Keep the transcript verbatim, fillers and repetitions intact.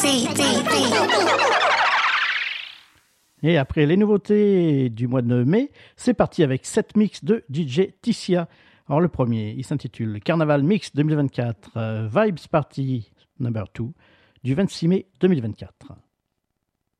Et après les nouveautés du mois de mai, c'est parti avec sept mix de D J Tissia. Alors le premier, il s'intitule Carnaval Mix deux mille vingt-quatre, euh, Vibes Party Number deux, du vingt-six mai deux mille vingt-quatre.